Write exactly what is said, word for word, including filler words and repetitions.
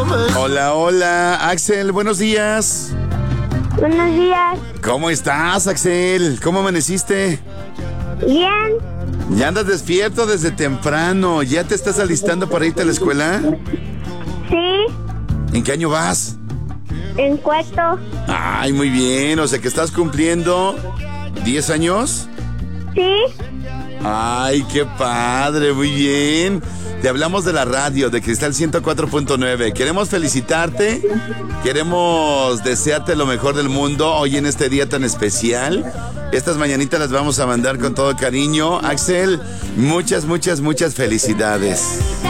Hola, hola, Axel, buenos días. Buenos días. ¿Cómo estás, Axel? ¿Cómo amaneciste? Bien. Ya andas despierto desde temprano. ¿Ya te estás alistando para irte a la escuela? Sí. ¿En qué año vas? En cuarto. Ay, muy bien. O sea que estás cumpliendo diez años. Sí. Ay, qué padre, muy bien. Te hablamos de la radio, de Cristal ciento cuatro punto nueve. Queremos felicitarte, queremos desearte lo mejor del mundo hoy en este día tan especial. Estas mañanitas las vamos a mandar con todo cariño. Axel, muchas, muchas, muchas felicidades.